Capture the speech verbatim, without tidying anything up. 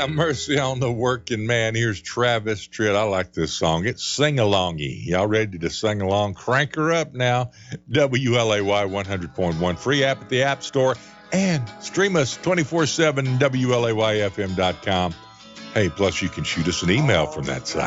have mercy on the working man. Here's Travis Tritt. I like this song. It's sing-alongy. Y'all ready to sing along? Crank her up now. W L A Y one hundred point one. Free app at the App Store. And stream us twenty-four seven, W L A Y F M dot com. Hey, plus you can shoot us an email from that site.